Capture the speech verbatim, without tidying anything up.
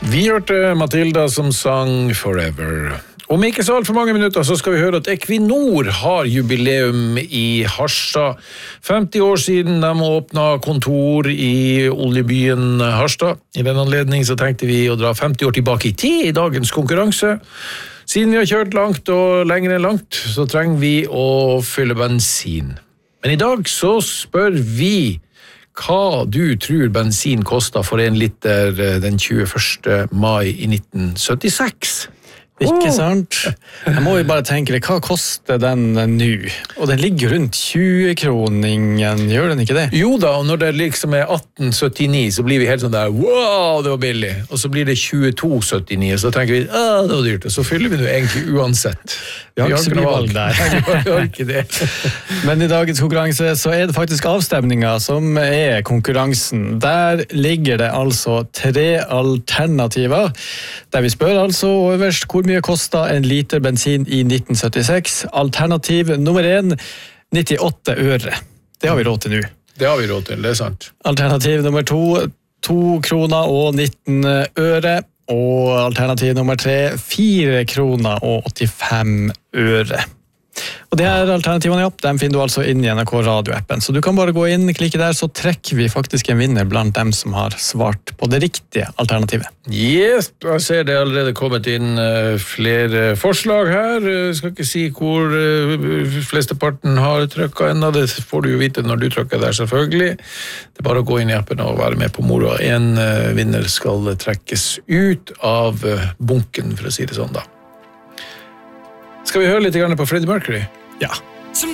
Vi hørte Matilda som sang Forever. Om ikke så alt for mange minutter så skal vi høre at Equinor har jubileum i Harstad. femti år siden de åpnet kontor i oljebyen Harstad. I den anledning så tenkte vi å dra femti år tilbake i tid i dagens konkurranse. Siden vi har kjørt langt og lenger enn langt, så trenger vi å fylle bensin. Men i dag så spør vi hva du tror bensin koster for en liter den tjueførste mai i nitten syttiseks. Ikke sant? Jeg må jo bare tenke, hva koster den nå? Og den ligger rundt tjue-kroningen, gjør den ikke det? Jo da, og når det liksom er atten syttini, så blir vi helt sånn der, wow, det var billig. Og så blir det tjueto syttini, og så tenker vi, ah, det var dyrt. Og så fyller vi det egentlig uansett. Vi har ikke så mye valg der. Vi har ikke det. Men i dagens konkurranse så er det faktisk avstemninger som er konkurransen. Der ligger det altså tre alternativer, der vi spør altså overst hvor mye kostet en liter bensin i nitten syttiseks. Alternativ nummer én, nittiåtte øre. Det har vi råd til nå. Det har vi råd til, det er sant. Alternativ nummer to, to kroner og nitten øre. Og alternativ nummer tre, fire kroner og åttifem øre. Og de her alternativene, ja, dem finner du altså inn i N R K Radio-appen. Så du kan bare gå inn, klikke der, så trekker vi faktisk en vinner blant dem som har svart på det riktige alternativet. Yes, jeg ser det allerede kommet inn uh, flere forslag her. Jeg skal ikke si hvor uh, flesteparten har trykket enda. Det får du jo vite når du trykker der, selvfølgelig. Det er bare å gå inn i appen og være med på moro. En uh, vinner skal trekkes ut av uh, bunken, for å si det sånn da. Skal vi høre litt grann på Freddie Mercury? Ja.